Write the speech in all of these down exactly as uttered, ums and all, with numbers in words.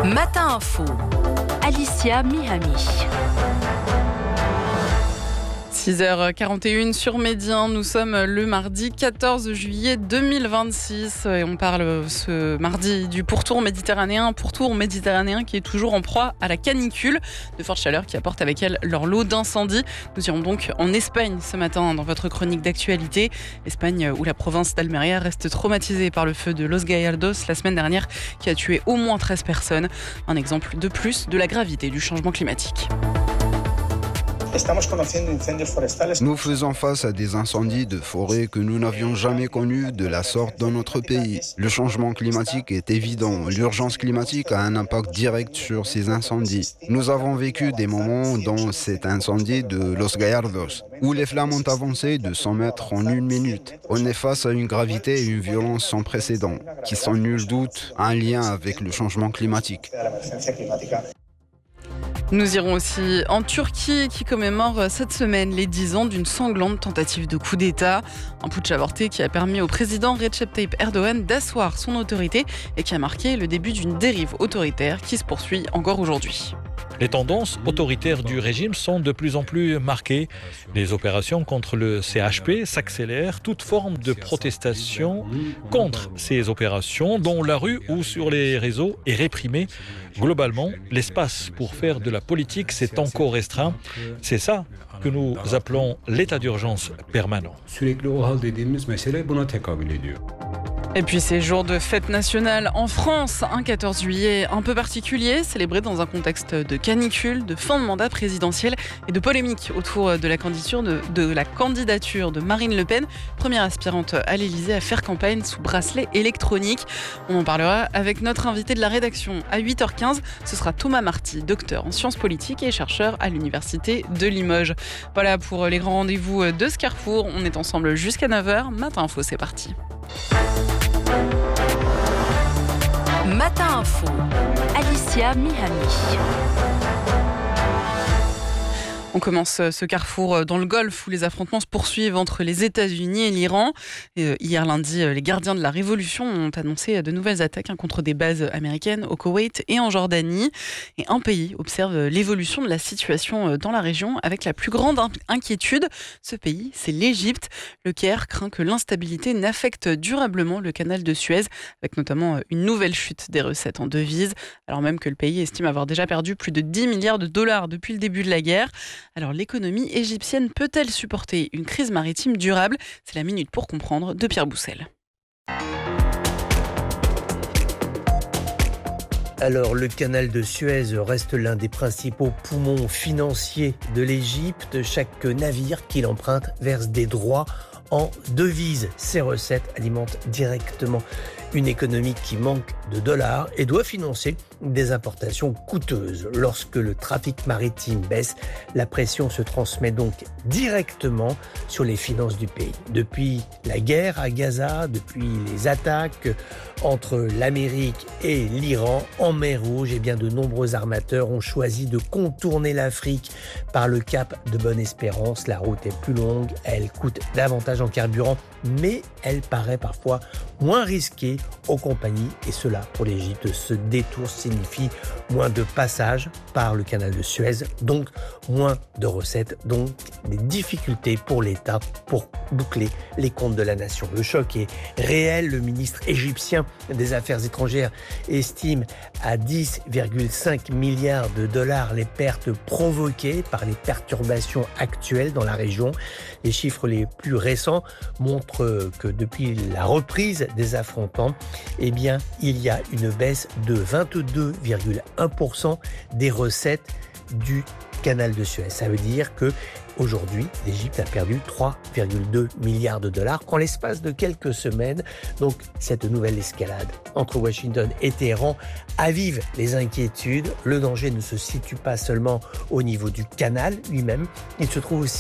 Matin Info, Alicia Mihami. six heures quarante et une sur Médien, nous sommes le mardi quatorze juillet deux mille vingt-six et on parle ce mardi du pourtour méditerranéen, pourtour méditerranéen qui est toujours en proie à la canicule, de fortes chaleurs qui apportent avec elles leur lot d'incendies. Nous irons donc en Espagne ce matin dans votre chronique d'actualité. Espagne où la province d'Almeria reste traumatisée par le feu de Los Gallardos la semaine dernière qui a tué au moins treize personnes. Un exemple de plus de la gravité du changement climatique. Nous faisons face à des incendies de forêt que nous n'avions jamais connus de la sorte dans notre pays. Le changement climatique est évident. L'urgence climatique a un impact direct sur ces incendies. Nous avons vécu des moments dans cet incendie de Los Gallardos, où les flammes ont avancé de cent mètres en une minute. On est face à une gravité et une violence sans précédent, qui sans nul doute un lien avec le changement climatique. Nous irons aussi en Turquie qui commémore cette semaine les dix ans d'une sanglante tentative de coup d'État. Un putsch avorté qui a permis au président Recep Tayyip Erdogan d'asseoir son autorité et qui a marqué le début d'une dérive autoritaire qui se poursuit encore aujourd'hui. Les tendances autoritaires du régime sont de plus en plus marquées. Les opérations contre le C H P s'accélèrent. Toute forme de protestation contre ces opérations, dont la rue ou sur les réseaux, est réprimée. Globalement, l'espace pour faire de la politique s'est encore restreint. C'est ça que nous appelons l'état d'urgence permanent. Et puis ces jours de fête nationale en France, un quatorze juillet un peu particulier, célébré dans un contexte de canicule, de fin de mandat présidentiel et de polémique autour de la candidature de, de la candidature de Marine Le Pen, première aspirante à l'Élysée à faire campagne sous bracelet électronique. On en parlera avec notre invité de la rédaction à huit heures quinze. Ce sera Thomas Marty, docteur en sciences politiques et chercheur à l'université de Limoges. Voilà pour les grands rendez-vous de ce carrefour. On est ensemble jusqu'à neuf heures. Matin Info, c'est parti. Matin Info, Alicia Mihami. On commence ce carrefour dans le Golfe où les affrontements se poursuivent entre les États-Unis et l'Iran. Et hier lundi, les gardiens de la Révolution ont annoncé de nouvelles attaques contre des bases américaines au Koweït et en Jordanie. Et un pays observe l'évolution de la situation dans la région avec la plus grande inquiétude. Ce pays, c'est l'Égypte. Le Caire craint que l'instabilité n'affecte durablement le canal de Suez, avec notamment une nouvelle chute des recettes en devises, alors même que le pays estime avoir déjà perdu plus de dix milliards de dollars depuis le début de la guerre. Alors l'économie égyptienne peut-elle supporter une crise maritime durable ? C'est la minute pour comprendre de Pierre Boussel. Alors, le canal de Suez reste l'un des principaux poumons financiers de l'Égypte. Chaque navire qui l'emprunte verse des droits en devises. Ces recettes alimentent directement une économie qui manque de dollars et doit financer des importations coûteuses. Lorsque le trafic maritime baisse, la pression se transmet donc directement sur les finances du pays. Depuis la guerre à Gaza, depuis les attaques entre l'Amérique et l'Iran en mer Rouge, eh bien de nombreux armateurs ont choisi de contourner l'Afrique par le cap de Bonne-Espérance. La route est plus longue, elle coûte davantage en carburant, mais elle paraît parfois moins risquée aux compagnies. Et cela, pour l'Égypte, ce détour signifie moins de passages par le canal de Suez, donc moins de recettes, donc des difficultés pour l'État pour boucler les comptes de la nation. Le choc est réel. Le ministre égyptien des Affaires étrangères estime à dix virgule cinq milliards de dollars les pertes provoquées par les perturbations actuelles dans la région. Les chiffres les plus récents montrent que depuis la reprise des affrontements, eh bien, il y a une baisse de vingt-deux virgule un pour cent des recettes du canal de Suez. Ça veut dire que aujourd'hui, l'Égypte a perdu trois virgule deux milliards de dollars en l'espace de quelques semaines. Donc, cette nouvelle escalade entre Washington et Téhéran avive les inquiétudes. Le danger ne se situe pas seulement au niveau du canal lui-même, il se trouve aussi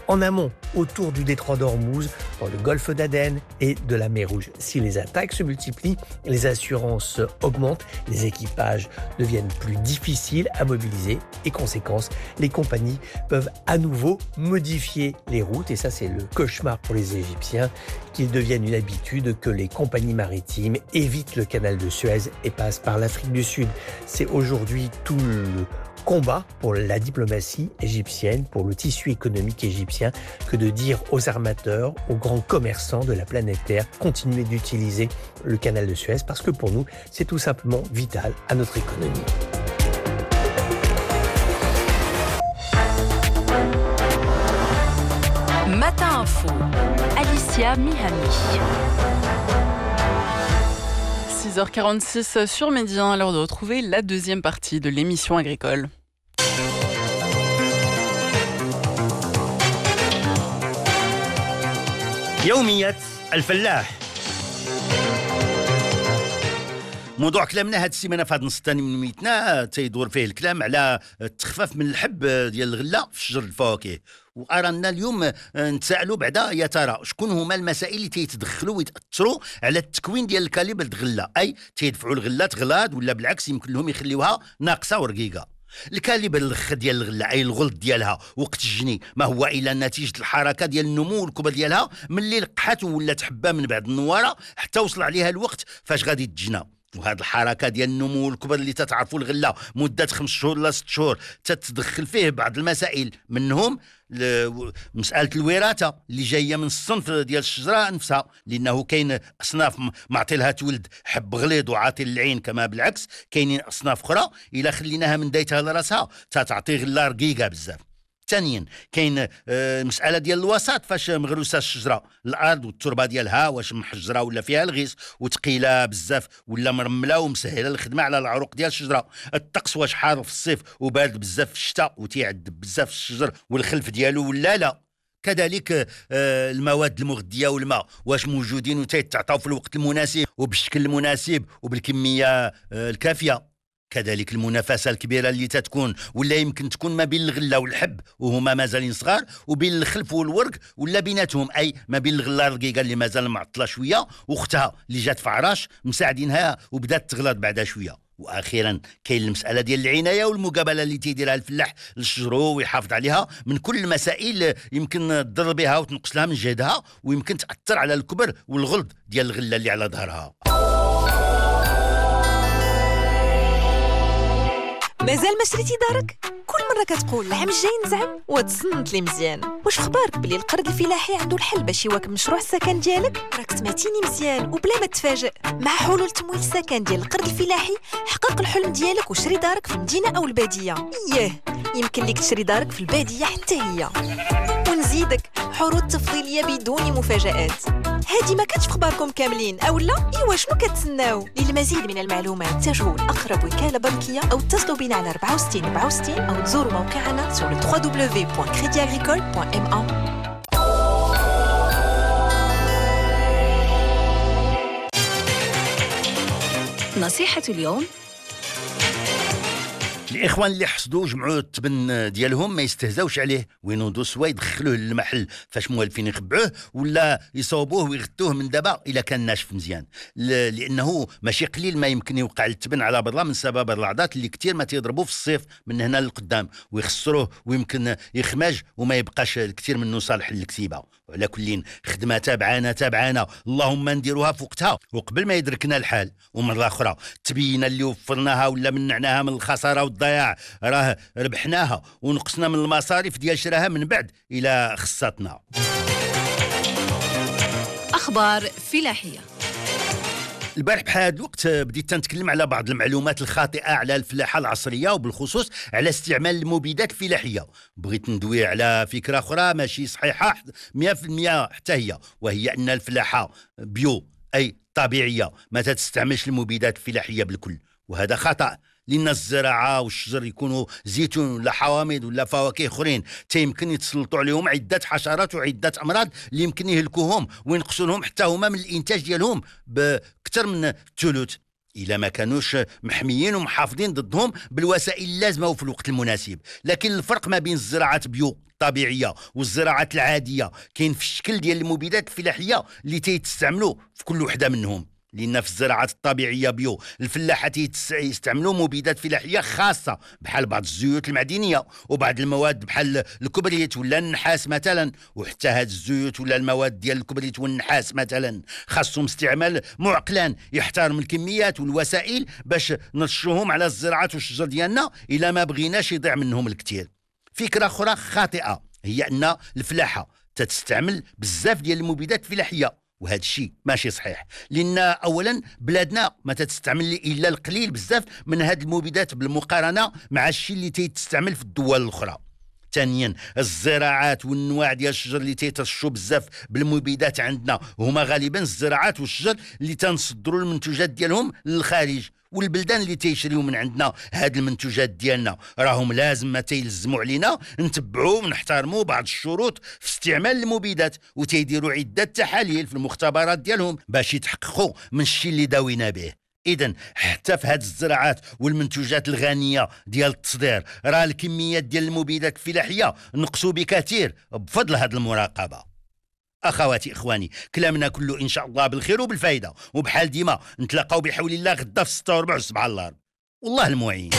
en amont, autour du détroit d'Ormuz, dans le golfe d'Aden et de la mer Rouge. Si les attaques se multiplient, les assurances augmentent, les équipages deviennent plus difficiles à mobiliser et conséquence, les compagnies peuvent à nouveau modifier les routes et ça c'est le cauchemar pour les Égyptiens, qu'il devienne une habitude que les compagnies maritimes évitent le canal de Suez et passent par l'Afrique du Sud. C'est aujourd'hui tout le combat pour la diplomatie égyptienne, pour le tissu économique égyptien, que de dire aux armateurs, aux grands commerçants de la planète Terre, continuez d'utiliser le canal de Suez parce que pour nous, c'est tout simplement vital à notre économie. Matin Info, Alicia Mihami. six heures quarante-six sur Média, à l'heure de retrouver la deuxième partie de l'émission agricole. يوميات الفلاح. موضوع كلامنا هاد السيمانه في هاد النص الثاني من ميتنا تيدور فيه الكلام على التخفاف من الحب ديال الغله في شجر الفواكه، وارانا اليوم نتسائلوا بعدا يا ترى شكون هما المسائل اللي تيتدخلوا ويتاثروا على التكوين ديال الكاليبر د الغله، اي تيدفعوا الغله تغلاض ولا بالعكس يمكن لهم يخليوها ناقصه ورقيقه. الكاليبر الخ ديال الغله اي الغلط ديالها وقت الجني ما هو الا نتيجه الحركه ديال النمو والكبر ديالها ملي لقحات ولات حبه من بعد النواره حتى وصل عليها الوقت فاش غادي تجنى. وهذه الحركه ديال النمو والكبر اللي تتعرفوا الغله مده خمس شهور ولا ست شهور تتدخل فيه بعض المسائل، منهم مساله الوراثه اللي جايه من الصنف ديال الشجره نفسها، لانه كاين اصناف معطي لها تولد حب غليظ وعاطي للعين، كما بالعكس كاينين اصناف اخرى الا خليناها من دايتها لراسها تتعطي غله رقيقه بزاف. ثانيا كاين مساله ديال الوسط، فاش مغروسه الشجره الارض والتربه ديالها واش محجره ولا فيها الغيس وثقيله بزاف ولا مرمله ومسهله الخدمه على العروق ديال الشجره. الطقس واش حار في الصيف وبارد بزاف في الشتاء وتيعذب بزاف الشجر والخلف ديالو ولا لا. كذلك المواد المغذيه والماء واش موجودين وتيتعطاو في الوقت المناسب وبالشكل المناسب وبالكميه الكافيه. كذلك المنافسه الكبيره اللي تتكون ولا يمكن تكون ما بين الغله والحب وهما مازالين صغار وبين الخلف والورق ولا بيناتهم، اي ما بين الغله الرقيقه اللي مازال معطله شويه واختها اللي جات في عراش مساعدينها وبدات تغلط بعدا شويه. واخيرا كاين المساله ديال العنايه والمقابله اللي تيديرها الفلاح للشجرو ويحافظ عليها من كل المسائل يمكن تضر بها وتنقص لها من جهدها ويمكن تاثر على الكبر والغلظ ديال الغله اللي على ظهرها. مازال ما شريتي دارك؟ كل مرة كتقول العام الجاي نزعم وتصنت لي مزيان. واش خبارك بلي القرض الفلاحي عنده الحل باش يواكب مشروع السكن ديالك؟ راك سمعتيني مزيان وبلا ما تفاجئ. مع حلول تمويل السكن ديال القرض الفلاحي حقق الحلم ديالك وشري دارك في المدينة أو البادية. إياه يمكن ليك تشري دارك في البادية حتى هي. ونزيدك عروض تفضيلية بدون مفاجآت. هادي ما كانتش في خباركم كاملين أو لا؟ إيوا شنو كتسناو؟ للمزيد من المعلومات تجهوا لأقرب وكالة بنكية أو اتصلوا بنا على أربعة وستين أربعة وستين أو تزوروا موقعنا sur le w w w point crédit agricole point m un. نصيحة اليوم: الاخوان اللي حصدوا جمعوا التبن ديالهم ما يستهزاوش عليه وينوضوا سوا يدخلوه للمحل فاش موالفين يخبعوه ولا يصوبوه ويغطوه من دابا الا كان ناشف مزيان، لانه ماشي قليل ما يمكن يوقع التبن على برا من سبب الرعدات اللي كثير ما تيضربوا في الصيف من هنا للقدام ويخسروه ويمكن يخمج وما يبقاش الكثير منه صالح للكتيبه. وعلى كلين خدمه تابعانا تابعانا اللهم نديروها في وقتها وقبل ما يدركنا الحال. ومره اخرى تبين اللي وفرناها ولا منعناها من الخساره والضياع راه ربحناها ونقصنا من المصاريف ديال شراها من بعد الى خصاتنا. أخبار فلاحية. البارح بحال هذا الوقت بديت تنتكلم على بعض المعلومات الخاطئه على الفلاحه العصريه وبالخصوص على استعمال المبيدات الفلاحيه. بغيت ندوي على فكره اخرى ماشي صحيحه مئة بالمئة حتى هي، وهي ان الفلاحه بيو اي طبيعيه ما تستعملش المبيدات الفلاحيه بالكل، وهذا خطا لان الزراعه والشجر يكونوا زيتون ولا حوامض ولا فواكه اخرين تيمكن يتسلطوا عليهم عده حشرات وعده امراض اللي يمكن يهلكوهم وينقصوا لهم حتى هما من الانتاج ديالهم بكثر من الثلث. إلا ما كانوش محميين ومحافظين ضدهم بالوسائل اللازمة وفي الوقت المناسب. لكن الفرق ما بين الزراعات بيو الطبيعية والزراعات العادية كاين في الشكل ديال المبيدات الفلاحية اللي تيستعملوا في كل وحدة منهم. لأن في الزراعات الطبيعية بيو الفلاحة يستعملوا مبيدات فلاحية خاصة بحال بعض الزيوت المعدنية وبعض المواد بحال الكبريت ولا النحاس مثلا. وحتى هاد الزيوت ولا المواد ديال الكبريت والنحاس مثلا خاصهم استعمال معقلان يحترم الكميات والوسائل باش نرشوهم على الزراعات والشجر ديالنا إلا ما بغيناش يضيع منهم الكثير. فكرة أخرى خاطئة هي أن الفلاحة تستعمل بزاف ديال المبيدات الفلاحية، وهذا الشيء ماشي صحيح. لأن أولا بلادنا ما تستعمل إلا القليل بزاف من هذه المبيدات بالمقارنة مع الشيء اللي تستعمل في الدول الأخرى. ثانيا الزراعات والنواع ديال الشجر اللي تيترشوا بزاف بالمبيدات عندنا هما غالبا الزراعات والشجر اللي تنصدروا المنتوجات ديالهم للخارج، والبلدان اللي تيشريو من عندنا هاد المنتوجات ديالنا راهم لازم ما تيلزموا علينا نتبعوا ونحترموا بعض الشروط في استعمال المبيدات، وتيديروا عده تحاليل في المختبرات ديالهم باش يتحققوا من الشيء اللي داوينا به. إذن حتى في هاد الزراعات والمنتوجات الغنية ديال التصدير راه الكميات ديال المبيدات الفلاحية نقصوا بكثير بفضل هاد المراقبة. أخواتي إخواني، كلامنا كله إن شاء الله بالخير وبالفايدة، وبحال ديما نتلاقاو بحول الله غدا في ستة وربع وسبعة الأرض، والله المعين.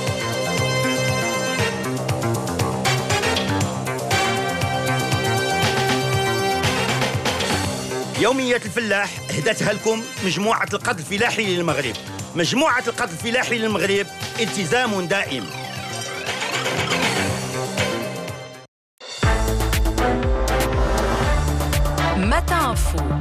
يوميات الفلاح هدتها لكم مجموعة القط الفلاحي للمغرب. مجموعة القط الفلاحي للمغرب التزام دائم. ما تعرفوا